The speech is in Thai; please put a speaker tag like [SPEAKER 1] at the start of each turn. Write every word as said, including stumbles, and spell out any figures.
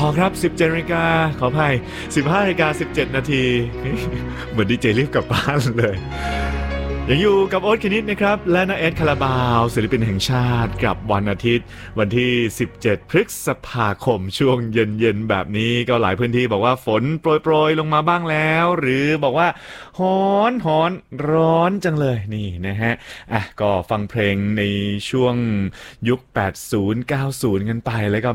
[SPEAKER 1] ครับสิบเจ็ดนาฬิกาขออภัย สิบห้านาฬิกาสิบเจ็ดนาทีเหมือนดีเจรีบกลับบ้านเลยยังอยู่กับโอ๊ตคณิตนะครับและน้าเอสคาราบาวศิลปินแห่งชาติกับวันอาทิตย์วันที่สิบเจ็ดพฤษภาคมช่วงเย็นๆแบบนี้ก็หลายพื้นที่บอกว่าฝนโปรยๆลงมาบ้างแล้วหรือบอกว่าฮ้อนฮ้อนร้อนจังเลยนี่นะฮะอ่ะก็ฟังเพลงในช่วงยุคแปดสิบ เก้าสิบกันไปแล้วก็